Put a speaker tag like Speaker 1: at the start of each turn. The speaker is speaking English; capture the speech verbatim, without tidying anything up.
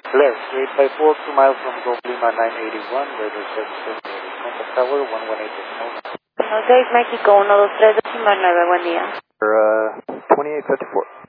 Speaker 1: Hello, eight five four, two miles from Golf Lima nine eighty-one, radio seven seven eight, contact tower one one eight one.
Speaker 2: No seis México uno dos tres nueve, buen día.
Speaker 1: Uh, twenty-eight fifty-four.